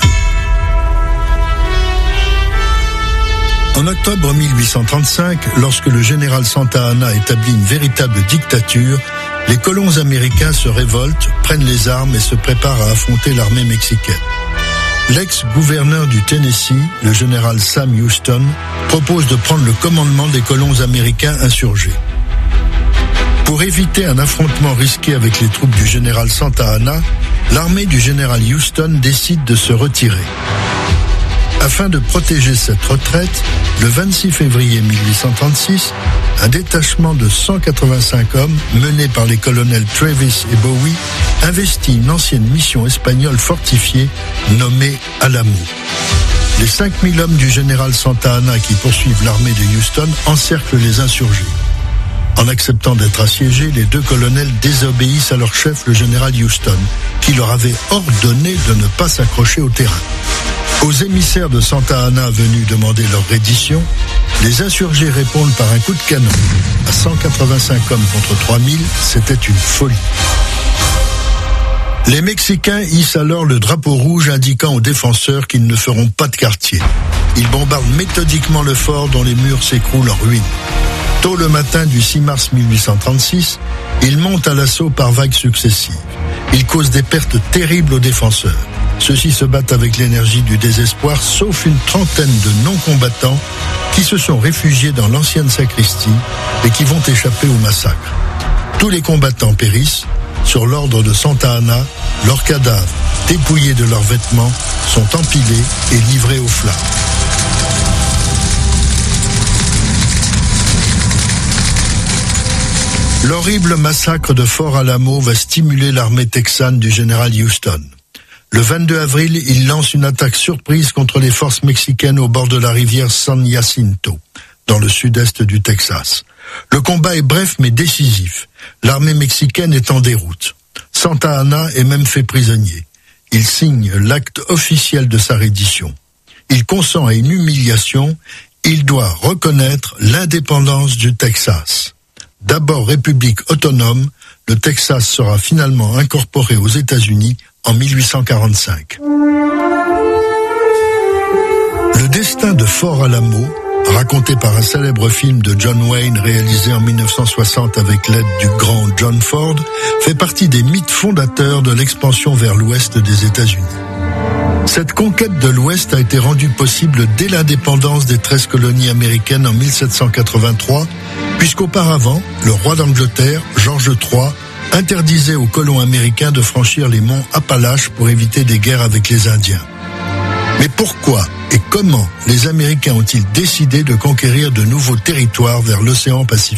En octobre mille huit cent trente-cinq, lorsque le général Santa Anna établit une véritable dictature, les colons américains se révoltent, prennent les armes et se préparent à affronter l'armée mexicaine. L'ex-gouverneur du Tennessee, le général Sam Houston, propose de prendre le commandement des colons américains insurgés. Pour éviter un affrontement risqué avec les troupes du général Santa Anna, l'armée du général Houston décide de se retirer. Afin de protéger cette retraite, le vingt-six février mille huit cent trente-six, un détachement de cent quatre-vingt-cinq hommes, mené par les colonels Travis et Bowie, investit une ancienne mission espagnole fortifiée nommée Alamo. Les cinq mille hommes du général Santa Anna qui poursuivent l'armée de Houston encerclent les insurgés. En acceptant d'être assiégés, les deux colonels désobéissent à leur chef, le général Houston, qui leur avait ordonné de ne pas s'accrocher au terrain. Aux émissaires de Santa Anna venus demander leur reddition, les insurgés répondent par un coup de canon. À cent quatre-vingt-cinq hommes contre trois mille, c'était une folie. Les Mexicains hissent alors le drapeau rouge indiquant aux défenseurs qu'ils ne feront pas de quartier. Ils bombardent méthodiquement le fort dont les murs s'écroulent en ruine. Tôt le matin du six mars mille huit cent trente-six, ils montent à l'assaut par vagues successives. Ils causent des pertes terribles aux défenseurs. Ceux-ci se battent avec l'énergie du désespoir, sauf une trentaine de non-combattants qui se sont réfugiés dans l'ancienne sacristie et qui vont échapper au massacre. Tous les combattants périssent. Sur l'ordre de Santa Anna, leurs cadavres, dépouillés de leurs vêtements, sont empilés et livrés aux flammes. L'horrible massacre de Fort Alamo va stimuler l'armée texane du général Houston. Le vingt-deux avril, il lance une attaque surprise contre les forces mexicaines au bord de la rivière San Jacinto, dans le sud-est du Texas. Le combat est bref mais décisif. L'armée mexicaine est en déroute. Santa Anna est même fait prisonnier. Il signe l'acte officiel de sa reddition. Il consent à une humiliation. Il doit reconnaître l'indépendance du Texas. D'abord république autonome, le Texas sera finalement incorporé aux États-Unis en mille huit cent quarante-cinq. Le destin de Fort Alamo, raconté par un célèbre film de John Wayne réalisé en mille neuf cent soixante avec l'aide du grand John Ford, fait partie des mythes fondateurs de l'expansion vers l'ouest des États-Unis. Cette conquête de l'ouest a été rendue possible dès l'indépendance des treize colonies américaines en mille sept cent quatre-vingt-trois, puisqu'auparavant, le roi d'Angleterre, George trois, interdisait aux colons américains de franchir les monts Appalaches pour éviter des guerres avec les Indiens. Mais pourquoi et comment les Américains ont-ils décidé de conquérir de nouveaux territoires vers l'océan Pacifique ?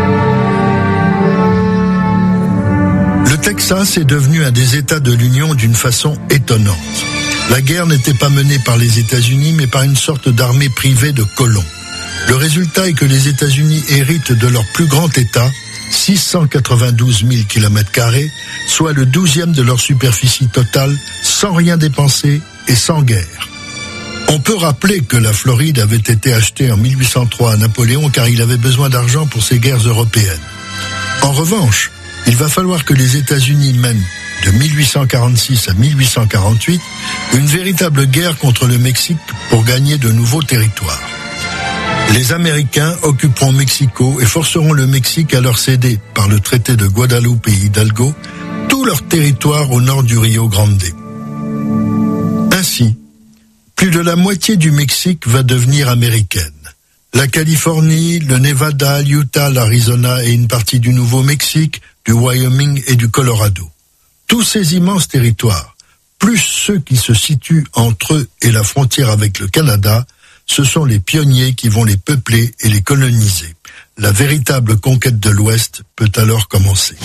Le Texas est devenu un des États de l'Union d'une façon étonnante. La guerre n'était pas menée par les États-Unis, mais par une sorte d'armée privée de colons. Le résultat est que les États-Unis héritent de leur plus grand État, six cent quatre-vingt-douze mille kilomètres carrés, soit le douzième de leur superficie totale, sans rien dépenser et sans guerre. On peut rappeler que la Floride avait été achetée en mille huit cent trois à Napoléon car il avait besoin d'argent pour ses guerres européennes. En revanche, il va falloir que les États-Unis mènent, de mille huit cent quarante-six à mille huit cent quarante-huit, une véritable guerre contre le Mexique pour gagner de nouveaux territoires. Les Américains occuperont Mexico et forceront le Mexique à leur céder, par le traité de Guadalupe et Hidalgo, tout leur territoire au nord du Rio Grande. Ainsi, plus de la moitié du Mexique va devenir américaine. La Californie, le Nevada, l'Utah, l'Arizona et une partie du Nouveau-Mexique, du Wyoming et du Colorado. Tous ces immenses territoires, plus ceux qui se situent entre eux et la frontière avec le Canada, ce sont les pionniers qui vont les peupler et les coloniser. La véritable conquête de l'Ouest peut alors commencer.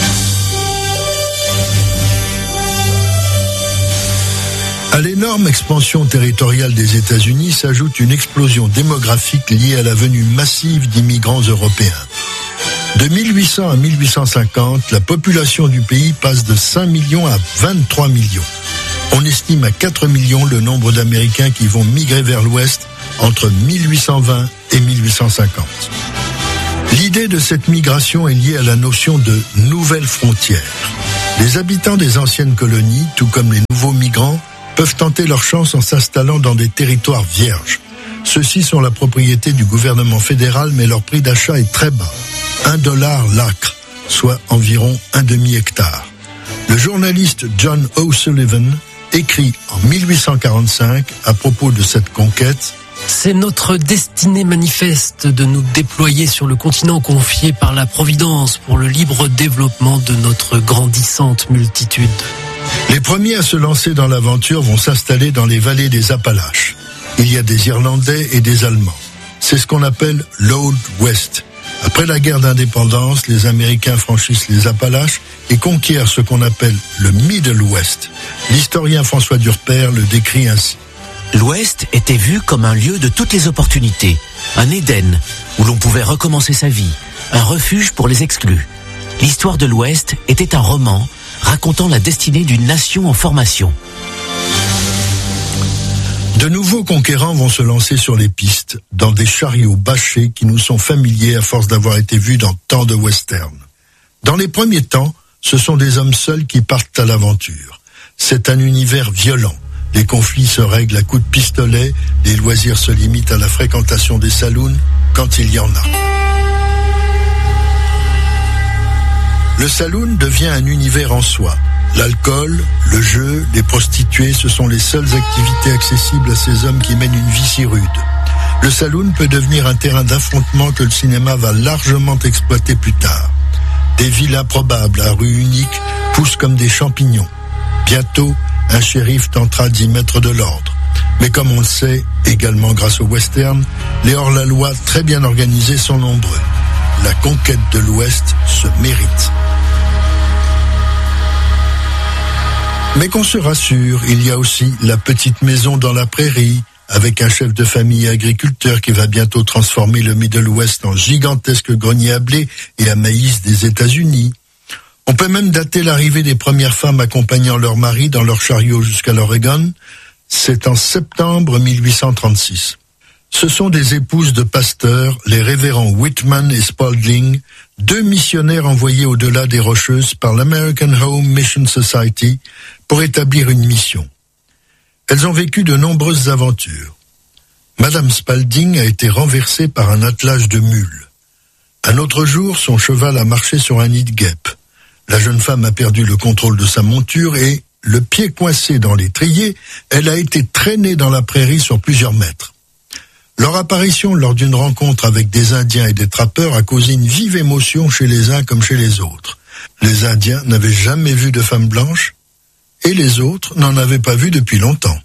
À l'énorme expansion territoriale des États-Unis s'ajoute une explosion démographique liée à la venue massive d'immigrants européens. De mille huit cents à mille huit cent cinquante, la population du pays passe de cinq millions à vingt-trois millions. On estime à quatre millions le nombre d'Américains qui vont migrer vers l'Ouest entre mille huit cent vingt et mille huit cent cinquante. L'idée de cette migration est liée à la notion de nouvelles frontières. Les habitants des anciennes colonies, tout comme les nouveaux migrants, peuvent tenter leur chance en s'installant dans des territoires vierges. Ceux-ci sont la propriété du gouvernement fédéral, mais leur prix d'achat est très bas. Un dollar l'acre, soit environ un demi-hectare. Le journaliste John O'Sullivan écrit en mille huit cent quarante-cinq à propos de cette conquête: c'est notre destinée manifeste de nous déployer sur le continent confié par la Providence pour le libre développement de notre grandissante multitude. Les premiers à se lancer dans l'aventure vont s'installer dans les vallées des Appalaches. il y a des Irlandais et des Allemands. C'est ce qu'on appelle l'Old West. Après la guerre d'indépendance, les Américains franchissent les Appalaches et conquièrent ce qu'on appelle le Middle West. L'historien François Durper le décrit ainsi. L'Ouest était vu comme un lieu de toutes les opportunités, un Éden où l'on pouvait recommencer sa vie, un refuge pour les exclus. L'histoire de l'Ouest était un roman racontant la destinée d'une nation en formation. De nouveaux conquérants vont se lancer sur les pistes, dans des chariots bâchés qui nous sont familiers à force d'avoir été vus dans tant de westerns. Dans les premiers temps, ce sont des hommes seuls qui partent à l'aventure. C'est un univers violent. Les conflits se règlent à coups de pistolet, les loisirs se limitent à la fréquentation des saloons, quand il y en a. Le saloon devient un univers en soi. L'alcool, le jeu, les prostituées, ce sont les seules activités accessibles à ces hommes qui mènent une vie si rude. Le saloon peut devenir un terrain d'affrontement que le cinéma va largement exploiter plus tard. Des villes improbables à rue unique poussent comme des champignons. Bientôt, un shérif tentera d'y mettre de l'ordre. Mais comme on le sait, également grâce au western, les hors-la-loi très bien organisés sont nombreux. La conquête de l'Ouest se mérite. Mais qu'on se rassure, il y a aussi la petite maison dans la prairie, avec un chef de famille agriculteur qui va bientôt transformer le Middle West en gigantesque grenier à blé et à maïs des États-Unis. On peut même dater l'arrivée des premières femmes accompagnant leur mari dans leur chariot jusqu'à l'Oregon. C'est en septembre mille huit cent trente-six. Ce sont des épouses de pasteurs, les révérends Whitman et Spalding, deux missionnaires envoyés au-delà des Rocheuses par l'American Home Mission Society pour établir une mission. Elles ont vécu de nombreuses aventures. Madame Spalding a été renversée par un attelage de mules. Un autre jour, son cheval a marché sur un nid de guêpes. La jeune femme a perdu le contrôle de sa monture et, le pied coincé dans l'étrier, elle a été traînée dans la prairie sur plusieurs mètres. Leur apparition lors d'une rencontre avec des Indiens et des trappeurs a causé une vive émotion chez les uns comme chez les autres. Les Indiens n'avaient jamais vu de femme blanche et les autres n'en avaient pas vu depuis longtemps.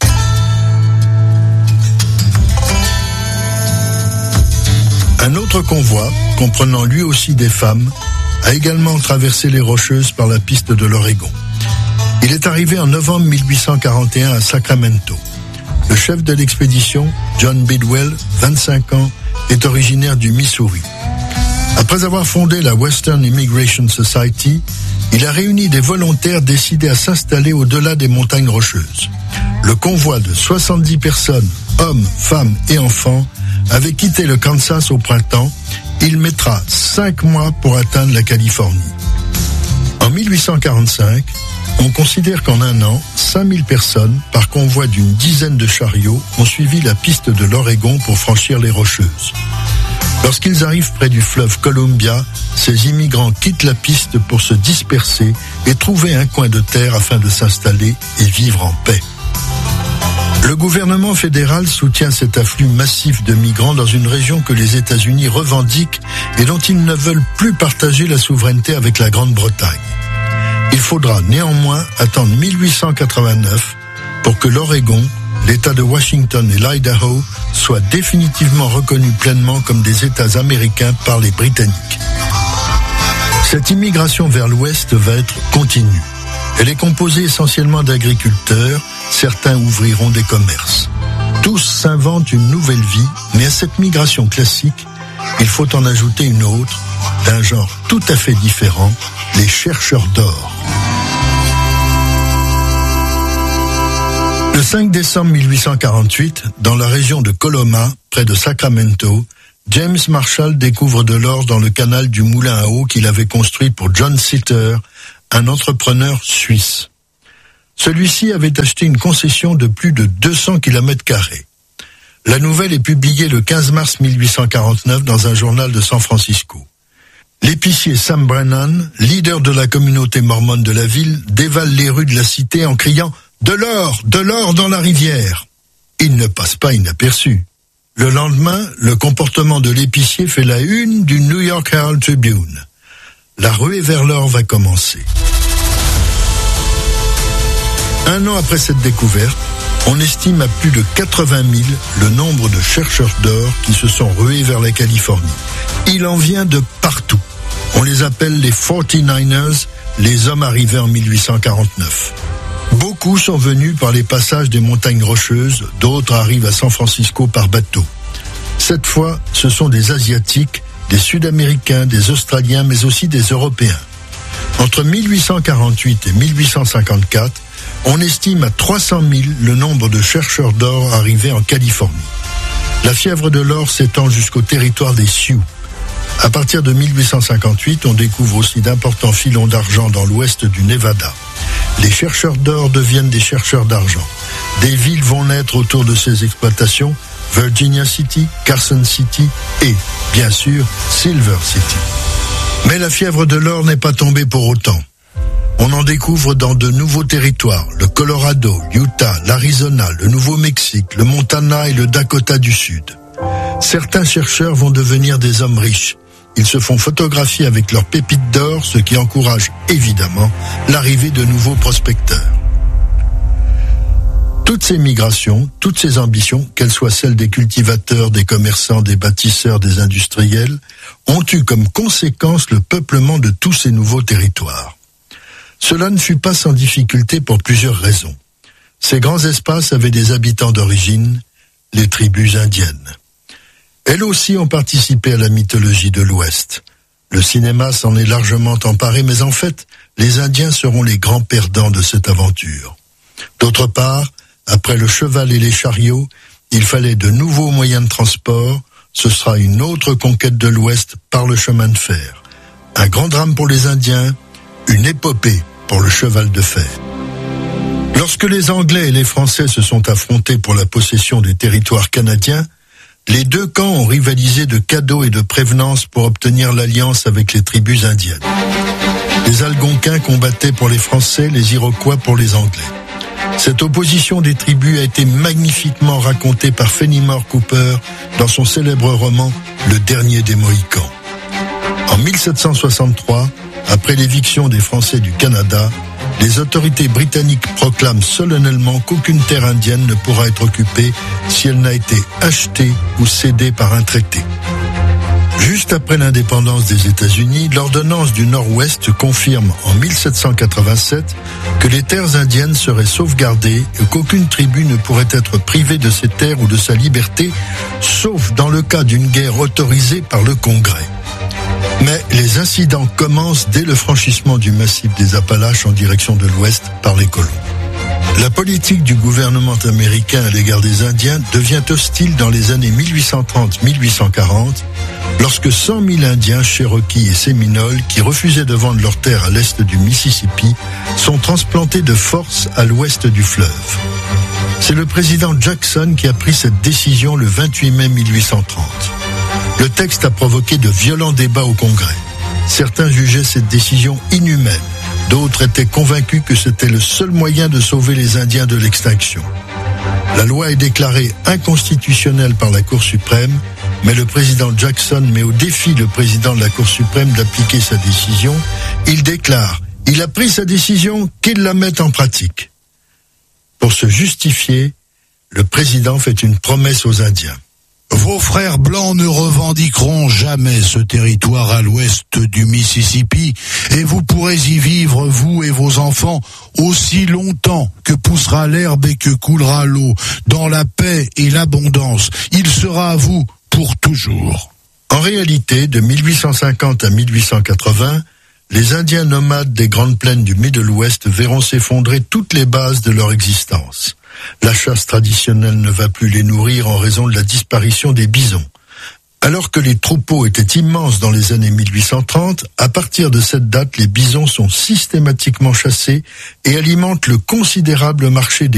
Un autre convoi, comprenant lui aussi des femmes, a également traversé les Rocheuses par la piste de l'Oregon. Il est arrivé en novembre mille huit cent quarante et un à Sacramento. Le chef de l'expédition, John Bidwell, vingt-cinq ans, est originaire du Missouri. Après avoir fondé la Western Immigration Society, il a réuni des volontaires décidés à s'installer au-delà des montagnes rocheuses. Le convoi de soixante-dix personnes, hommes, femmes et enfants, avait quitté le Kansas au printemps. Il mettra cinq mois pour atteindre la Californie. En mille huit cent quarante-cinq, on considère qu'en un an, cinq mille personnes, par convoi d'une dizaine de chariots, ont suivi la piste de l'Oregon pour franchir les Rocheuses. Lorsqu'ils arrivent près du fleuve Columbia, ces immigrants quittent la piste pour se disperser et trouver un coin de terre afin de s'installer et vivre en paix. Le gouvernement fédéral soutient cet afflux massif de migrants dans une région que les États-Unis revendiquent et dont ils ne veulent plus partager la souveraineté avec la Grande-Bretagne. Il faudra néanmoins attendre mille huit cent quatre-vingt-neuf pour que l'Oregon, l'État de Washington et l'Idaho soient définitivement reconnus pleinement comme des États américains par les Britanniques. Cette immigration vers l'Ouest va être continue. Elle est composée essentiellement d'agriculteurs, certains ouvriront des commerces. Tous s'inventent une nouvelle vie, mais à cette migration classique, il faut en ajouter une autre, d'un genre tout à fait différent, les chercheurs d'or. Le cinq décembre mille huit cent quarante-huit, dans la région de Coloma, près de Sacramento, James Marshall découvre de l'or dans le canal du moulin à eau qu'il avait construit pour John Sitter, un entrepreneur suisse. Celui-ci avait acheté une concession de plus de deux cents kilomètres carrés. La nouvelle est publiée le quinze mars mille huit cent quarante-neuf dans un journal de San Francisco. L'épicier Sam Brennan, leader de la communauté mormone de la ville, dévale les rues de la cité en criant « De l'or, de l'or dans la rivière !» Il ne passe pas inaperçu. Le lendemain, le comportement de l'épicier fait la une du New York Herald Tribune. La ruée vers l'or va commencer. Un an après cette découverte, On estime à plus de quatre-vingt mille le nombre de chercheurs d'or qui se sont rués vers la Californie. Il en vient de partout. On les appelle les forty-niners, les hommes arrivés en mille huit cent quarante-neuf. Beaucoup sont venus par les passages des montagnes rocheuses, d'autres arrivent à San Francisco par bateau. Cette fois, ce sont des Asiatiques, des Sud-Américains, des Australiens, mais aussi des Européens. Entre mille huit cent quarante-huit et mille huit cent cinquante-quatre, on estime à trois cent mille le nombre de chercheurs d'or arrivés en Californie. La fièvre de l'or s'étend jusqu'au territoire des Sioux. À partir de mille huit cent cinquante-huit, on découvre aussi d'importants filons d'argent dans l'ouest du Nevada. Les chercheurs d'or deviennent des chercheurs d'argent. Des villes vont naître autour de ces exploitations, Virginia City, Carson City et, bien sûr, Silver City. Mais la fièvre de l'or n'est pas tombée pour autant. On en découvre dans de nouveaux territoires, le Colorado, l'Utah, l'Arizona, le Nouveau-Mexique, le Montana et le Dakota du Sud. Certains chercheurs vont devenir des hommes riches. Ils se font photographier avec leurs pépites d'or, ce qui encourage évidemment l'arrivée de nouveaux prospecteurs. Toutes ces migrations, toutes ces ambitions, qu'elles soient celles des cultivateurs, des commerçants, des bâtisseurs, des industriels, ont eu comme conséquence le peuplement de tous ces nouveaux territoires. Cela ne fut pas sans difficulté pour plusieurs raisons. Ces grands espaces avaient des habitants d'origine, les tribus indiennes. Elles aussi ont participé à la mythologie de l'Ouest. Le cinéma s'en est largement emparé, mais en fait, les Indiens seront les grands perdants de cette aventure. D'autre part, après le cheval et les chariots, il fallait de nouveaux moyens de transport. Ce sera une autre conquête de l'Ouest par le chemin de fer. Un grand drame pour les Indiens, une épopée pour le cheval de fer. Lorsque les Anglais et les Français se sont affrontés pour la possession des territoires canadiens, les deux camps ont rivalisé de cadeaux et de prévenances pour obtenir l'alliance avec les tribus indiennes. Les Algonquins combattaient pour les Français, les Iroquois pour les Anglais. Cette opposition des tribus a été magnifiquement racontée par Fenimore Cooper dans son célèbre roman « Le dernier des Mohicans ». En mille sept cent soixante-trois, après l'éviction des Français du Canada, les autorités britanniques proclament solennellement qu'aucune terre indienne ne pourra être occupée si elle n'a été achetée ou cédée par un traité. Juste après l'indépendance des États-Unis, l'ordonnance du Nord-Ouest confirme en mille sept cent quatre-vingt-sept que les terres indiennes seraient sauvegardées et qu'aucune tribu ne pourrait être privée de ses terres ou de sa liberté, sauf dans le cas d'une guerre autorisée par le Congrès. Mais les incidents commencent dès le franchissement du massif des Appalaches en direction de l'Ouest par les colons. La politique du gouvernement américain à l'égard des Indiens devient hostile dans les années mille huit cent trente à mille huit cent quarante, lorsque cent mille Indiens, Cherokees et Séminoles, qui refusaient de vendre leurs terres à l'est du Mississippi, sont transplantés de force à l'ouest du fleuve. C'est le président Jackson qui a pris cette décision le vingt-huit mai mille huit cent trente. Le texte a provoqué de violents débats au Congrès. Certains jugeaient cette décision inhumaine. D'autres étaient convaincus que c'était le seul moyen de sauver les Indiens de l'extinction. La loi est déclarée inconstitutionnelle par la Cour suprême, mais le président Jackson met au défi le président de la Cour suprême d'appliquer sa décision. Il déclare « Il a pris sa décision, qu'il la mette en pratique ». Pour se justifier, le président fait une promesse aux Indiens. Vos frères blancs ne revendiqueront jamais ce territoire à l'ouest du Mississippi et vous pourrez y vivre, vous et vos enfants, aussi longtemps que poussera l'herbe et que coulera l'eau, dans la paix et l'abondance. Il sera à vous pour toujours. En réalité, de mille huit cent cinquante à mille huit cent quatre-vingts, les Indiens nomades des grandes plaines du Middle West verront s'effondrer toutes les bases de leur existence. La chasse traditionnelle ne va plus les nourrir en raison de la disparition des bisons. Alors que les troupeaux étaient immenses dans les années mille huit cent trente, à partir de cette date, les bisons sont systématiquement chassés et alimentent le considérable marché des